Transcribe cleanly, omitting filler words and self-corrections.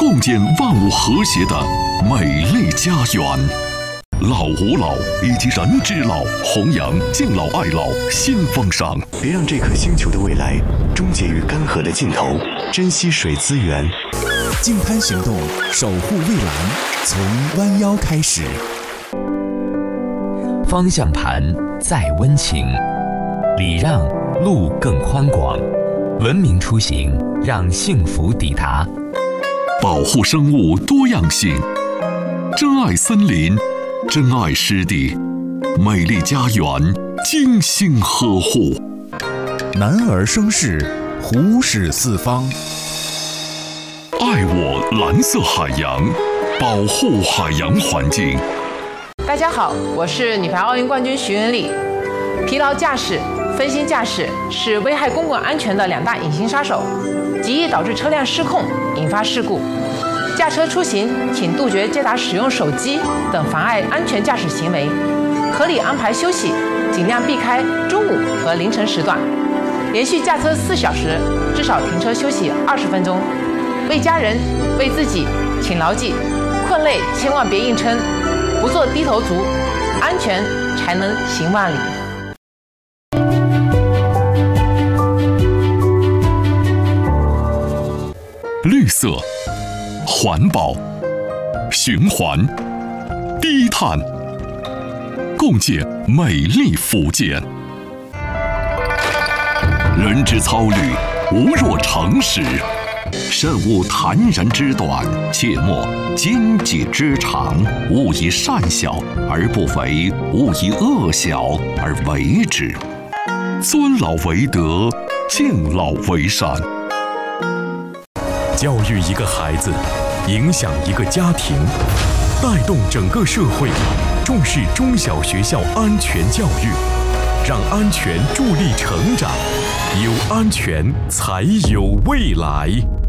共建万物和谐的美丽家园。老吾老以及人之老，弘扬敬老爱老新风尚。 别让这颗星球的未来终结于干涸的尽头，珍惜水资源。 净滩行动，守护蔚蓝，从弯腰开始。 方向盘再温情，礼让路更宽广，文明出行让幸福抵达。 保护生物多样性，珍爱森林，珍爱湿地，美丽家园精心呵护。 男儿生事，虎视四方。 爱我蓝色海洋，保护海洋环境。 大家好，我是女排奥运冠军徐文丽。疲劳驾驶、分心驾驶是危害公共安全的2大隐形杀手，极易导致车辆失控，引发事故。驾车出行，请杜绝接打使用手机等妨碍安全驾驶行为，合理安排休息，尽量避开中午和凌晨时段。连续驾车4小时，至少停车休息20分钟。为家人、为自己，请牢记：困累千万别硬撑，不做低头族，安全才能行万里。 绿色、环保、循环、低碳，共建美丽福建。人之操虑，无若诚实。慎勿谈人之短，切莫经己之长。勿以善小而不为，勿以恶小而为之。尊老为德，敬老为善。 教育一个孩子，影响一个家庭，带动整个社会，重视中小学校安全教育，让安全助力成长，有安全才有未来。